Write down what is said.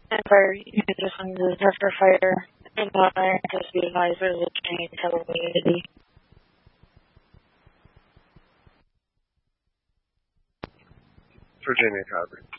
And fire users on the tester fire and iron has the advisors of change telecommunity. Virginia, copy.